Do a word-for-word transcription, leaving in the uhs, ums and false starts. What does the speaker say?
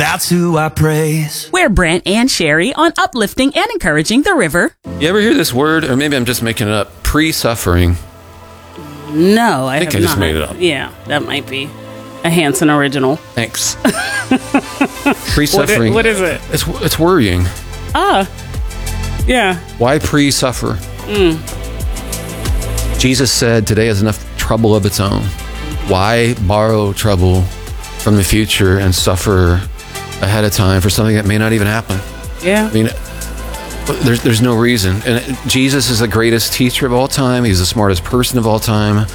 that's who I praise. We're Brent and Sherry on uplifting and encouraging the river. You ever hear this word, or maybe I'm just making it up, pre-suffering? No, I, I think have I just not. made it up. Yeah, that might be a Hanson original. Thanks. Pre-suffering. What, i- what is it? It's, it's worrying. Ah, yeah. Why pre-suffer? Mm. Jesus said today has enough trouble of its own. Why borrow trouble from the future and suffer ahead of time for something that may not even happen? Yeah. I mean, there's, there's no reason. And Jesus is the greatest teacher of all time. He's the smartest person of all time.